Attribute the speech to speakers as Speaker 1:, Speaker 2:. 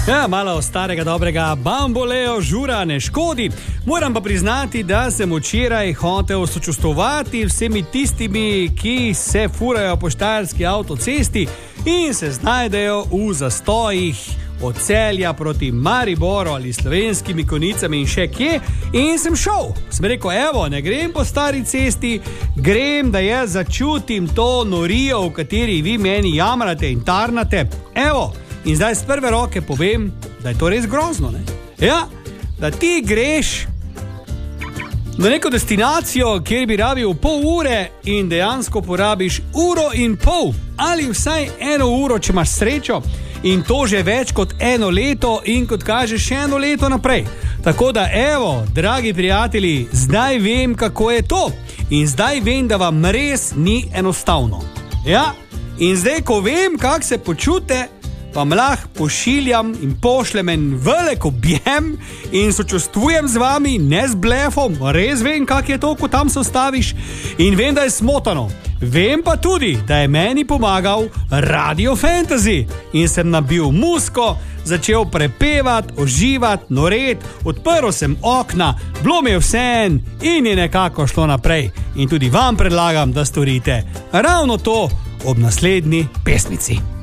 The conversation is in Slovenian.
Speaker 1: Ja, malo starega dobrega bamboleo žura ne škodi. Moram pa priznati, da sem včeraj hotel sočustvovati vsemi tistimi, ki se furajo po štajerski avtocesti in se znajdejo v zastojih od Celja proti Mariboru ali Slovenskimi Konjicami in še kje. In sem šel. Sem rekel, evo, ne grem po stari cesti, grem, da jaz začutim to norijo, v kateri vi meni jamrate in tarnate. Evo. In zdaj z prve roke povem, da je to res grozno, ne? Ja, da ti greš na neko destinacijo, kjer bi rabil pol ure in dejansko porabiš uro in pol ali vsaj 1 uro, če imaš srečo, in to že več kot 1 leto in kot kaže še 1 leto naprej. Tako da evo, dragi prijatelji, zdaj vem, kako je to in zdaj vem, da vam res ni enostavno. Ja, in zdaj, ko vem, kako se počute, vam lahko pošiljam in pošljem en velik objem in sočustvujem z vami, ne z blefom, res vem, kak je to, ko tam se ustaviš in vem, da je smotano. Vem pa tudi, da je meni pomagal Radio Fantasy in sem nabil musko, začel prepevati, oživati, noreti, odprl sem okna, bilo mi je vseeno in je nekako šlo naprej. In tudi vam predlagam, da storite ravno to ob naslednji pesmici.